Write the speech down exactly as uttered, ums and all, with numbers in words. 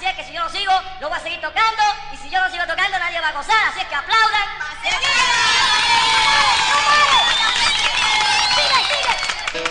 Así es que si yo no sigo, lo voy a seguir tocando, y si yo no sigo tocando, nadie va a gozar. Así es que aplaudan.